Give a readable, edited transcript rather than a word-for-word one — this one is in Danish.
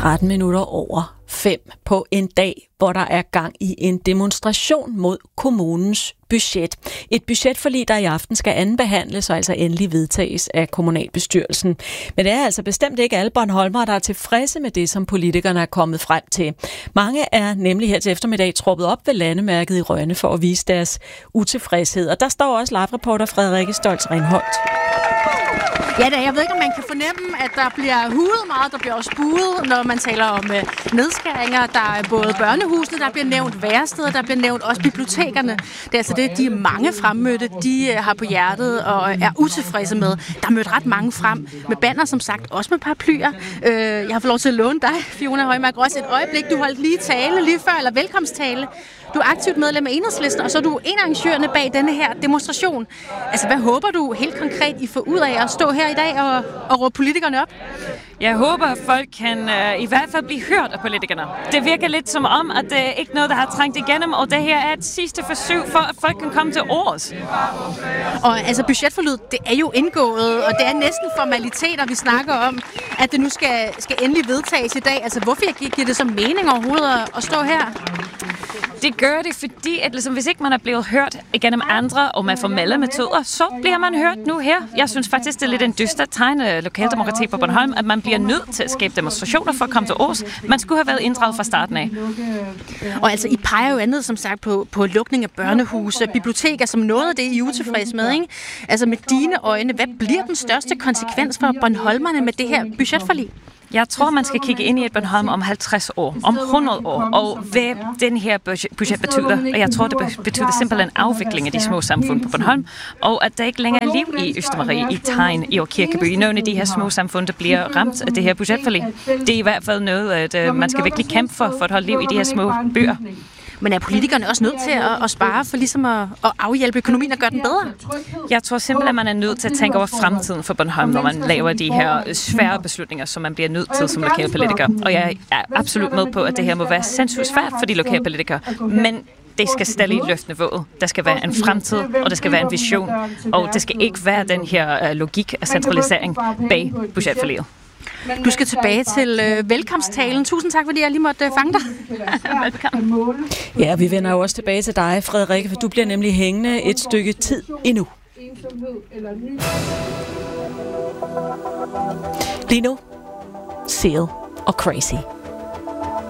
5:13 på en dag, hvor der er gang i en demonstration mod kommunens budget. Et budgetforlig, der i aften skal andenbehandles og altså endelig vedtages af kommunalbestyrelsen. Men det er altså bestemt ikke alle bornholmere, der er tilfredse med det, som politikerne er kommet frem til. Mange er nemlig her til eftermiddag troppet op ved landemærket i Rønne for at vise deres utilfredshed. Og der står også live-reporter Frederikke Stoltz-Ringholt. Ja da, jeg ved ikke, om man kan fornemme, at der bliver hudet meget, der bliver også buet, når man taler om nedskæringer. Der er både børnehusene, der bliver nævnt, væresteder, der bliver nævnt, også bibliotekerne. Det er altså det, de mange fremmødte, de har på hjertet og er utilfredse med. Der er mødt ret mange frem med banner, som sagt, også med paraplyer. Jeg har fået lov til at låne dig, Fiona Højmark, også et øjeblik. Du holdt lige tale lige før, eller velkomsttale. Du er aktivt medlem af Enhedslisten, og så er du en af arrangørerne bag denne her demonstration. Altså, hvad håber du helt konkret, I får ud af at stå her i dag og råbe politikerne op? Jeg håber, at folk kan i hvert fald blive hørt af politikerne. Det virker lidt som om, at det er ikke noget, der har trængt igennem, og det her er et sidste forsøg for, at folk kan komme til ords. Og altså, budgetforlydet, det er jo indgået, og det er næsten formaliteter, vi snakker om, at det nu skal endelig vedtages i dag. Altså, hvorfor giver det så mening overhovedet at stå her? Det gør det, fordi at, ligesom, hvis ikke man er blevet hørt igennem andre og med formelle metoder, så bliver man hørt nu her. Jeg synes faktisk, det er lidt en dyster tegn af lokaldemokrati på Bornholm, at man bliver nødt til at skabe demonstrationer for at komme til års. Man skulle have været inddraget fra starten af. Og altså, I peger jo andet, som sagt, på lukning af børnehuse, biblioteker, som noget af det, I er utilfredse med, ikke? Altså, med dine øjne, hvad bliver den største konsekvens for bornholmerne med det her budgetforlig? Jeg tror, man skal kigge ind i et Bornholm om 50 år, om 100 år, og hvad den her budget betyder. Og jeg tror, det betyder simpelthen afvikling af de små samfund på Bornholm, og at der ikke længere er liv i Østermarie, i Tegn, i Kirkeby. I nogle af de her små samfund, der bliver ramt af det her budgetforlig. Det er i hvert fald noget, at man skal virkelig kæmpe for at holde liv i de her små byer. Men er politikerne også nødt til at spare for ligesom at afhjælpe økonomien og gøre den bedre? Jeg tror simpelthen, at man er nødt til at tænke over fremtiden for Bornholm, når man laver de her svære beslutninger, som man bliver nødt til som lokalpolitiker. Og jeg er absolut med på, at det her må være sindssygt svært for de lokalpolitikere. Men det skal stadig løfte niveauet. Der skal være en fremtid, og der skal være en vision. Og det skal ikke være den her logik af centralisering bag budgetforliget. Du skal tilbage til velkomsttalen. Tusind tak, fordi jeg lige måtte fange dig. Velkommen. Ja, vi vender jo også tilbage til dig, Frederikke, for du bliver nemlig hængende et stykke tid endnu. Lige nu, Seal og Crazy.